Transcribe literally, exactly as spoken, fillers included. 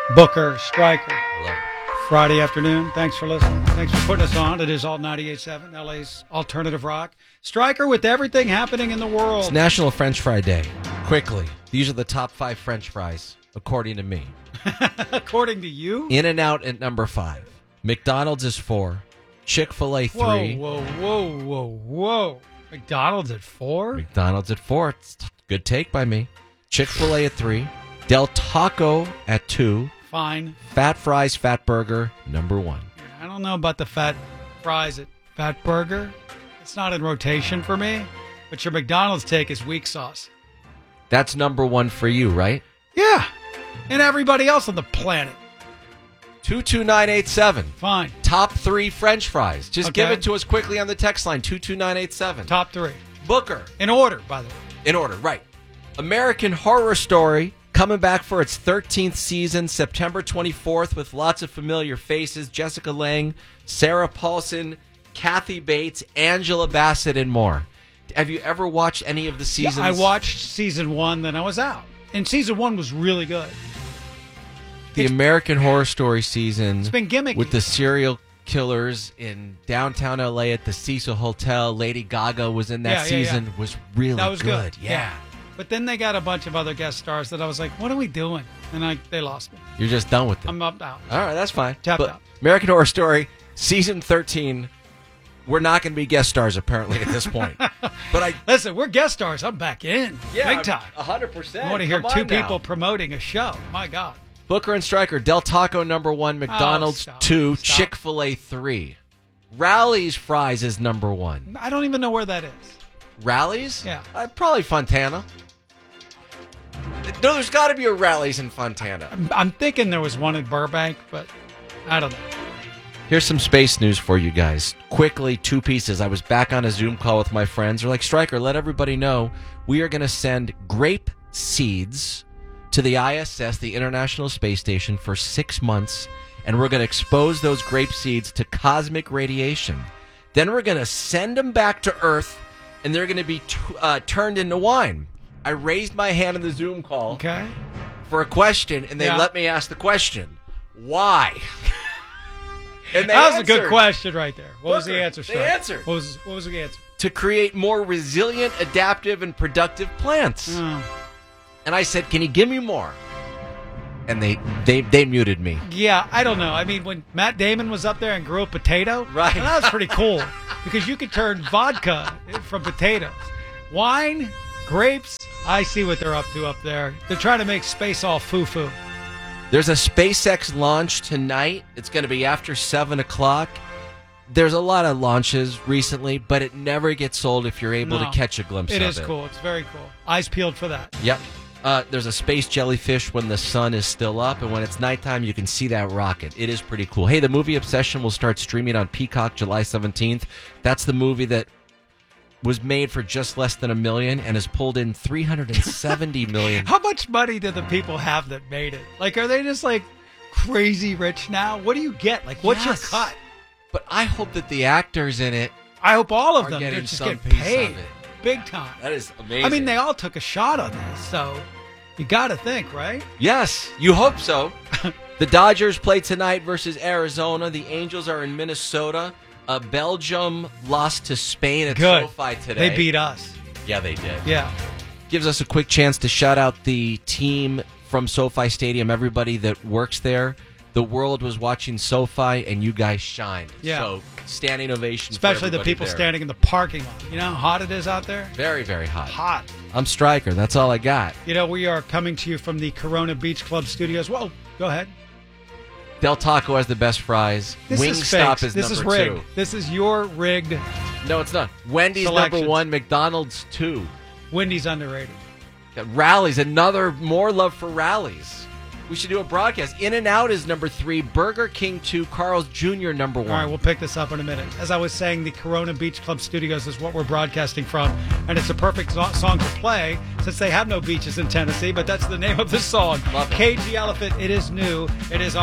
Booker, Stryker. Hello. Friday afternoon. Thanks for listening. Thanks for putting us on. It is all ninety-eight point seven, L A's alternative rock. Stryker with everything happening in the world. It's National French Fry Day. Quickly, these are the top five French fries, according to me. According to you? In-N-Out at number five. McDonald's is four. Chick-fil-A three. Whoa, whoa, whoa, whoa, whoa. McDonald's at four? McDonald's at four. It's a good take by me. Chick-fil-A at three. Del Taco at two. Fine. Fat Fries, Fat Burger, number one. I don't know about the fat fries at Fat Burger. It's not in rotation for me. But your McDonald's take is weak sauce. That's number one for you, right? Yeah. And everybody else on the planet. two two nine eight seven. Fine. Top three French fries. Just Okay. give it to us quickly on the text line, two two nine eight seven. Top three. Booker. In order, by the way. In order, right. American Horror Story, coming back for its thirteenth season, September twenty-fourth, with lots of familiar faces. Jessica Lange, Sarah Paulson, Kathy Bates, Angela Bassett, and more. Have you ever watched any of the seasons? Yeah, I watched season one, then I was out. And season one was really good. The It's- American Horror Story season. It's been gimmicky. With the serial killers in downtown L A at the Cecil Hotel. Lady Gaga was in that Yeah, yeah, season. yeah. Was really That was good. Yeah. But then they got a bunch of other guest stars that I was like, what are we doing? And I, they lost me. You're just done with it. I'm up out. All right, that's fine. Tapped But out. American Horror Story, season thirteen. We're not going to be guest stars, apparently, at this point. But I... Listen, we're guest stars. I'm back in. Big time. one hundred percent. I want to hear two people promoting a show. My God. Booker and Stryker, Del Taco number one, McDonald's stop. two, Stop. Chick-fil-A three. Rally's Fries is number one. I don't even know where that is. Rally's? Yeah. Uh, probably Fontana. No, there's got to be a Rally's in Fontana. I'm, I'm thinking there was one in Burbank, but I don't know. Here's some space news for you guys. Quickly, two pieces. I was back on a Zoom call with my friends. They're like, Stryker, let everybody know we are going to send grape seeds to the I S S, the International Space Station, for six months, and we're going to expose those grape seeds to cosmic radiation. Then we're going to send them back to Earth, and they're going to be t- uh, turned into wine. I raised my hand in the Zoom call Okay. for a question, and they Yeah. let me ask the question. Why? And they That was a answered. good question right there. What was the Booker, answer, they Stryker? answered. What was, what was the answer? To create more resilient, adaptive, and productive plants. Oh. And I said, can you give me more? And they, they, they muted me. Yeah, I don't know. I mean, when Matt Damon was up there and grew a potato, Right. well, that was pretty cool because you could turn vodka from potatoes. Wine, grapes, I see what they're up to up there. They're trying to make space all foo-foo. There's a SpaceX launch tonight. It's going to be after seven o'clock. There's a lot of launches recently, but it never gets sold if you're able No. to catch a glimpse It of is it. cool. It's very cool. Eyes peeled for that. Yep. Uh, there's a space jellyfish when the sun is still up, and when it's nighttime, you can see that rocket. It is pretty cool. Hey, the movie Obsession will start streaming on Peacock July seventeenth. That's the movie that was made for just less than a million and has pulled in three hundred seventy million. How much money do the people have that made it? Like, are they just like crazy rich now? What do you get? Like, what's Yes. your cut? But I hope that the actors in it I hope all of are them getting just some get piece paid of it. big time. That is amazing. I mean, they all took a shot on this, so you got to think, right? Yes, you hope so. The Dodgers play tonight versus Arizona. The Angels are in Minnesota. Uh, Belgium lost to Spain at Good. SoFi today. They beat us. Yeah, they did. Yeah. Gives us a quick chance to shout out the team from SoFi Stadium, everybody that works there. The world was watching SoFi, and you guys shined. Yeah. So, standing ovation Especially for the people there. standing in the parking lot. You know how hot it is out there? Very, very hot. Hot. I'm Stryker. That's all I got. You know, we are coming to you from the Corona Beach Club studios. Whoa, go ahead. Del Taco has the best fries. This is Wingstop fake. is This is number rigged. two. This is your rigged. No, it's not. Wendy's Selections. number one. McDonald's two. Wendy's underrated. Got Rallies, another more love for Rallies. We should do a broadcast. In-N-Out is number three. Burger King two. Carl's Junior number one. All right, we'll pick this up in a minute. As I was saying, the Corona Beach Club Studios is what we're broadcasting from, and it's a perfect so- song to play since they have no beaches in Tennessee, but that's the name of the song. Love it. Cage the Elephant, it is new. It is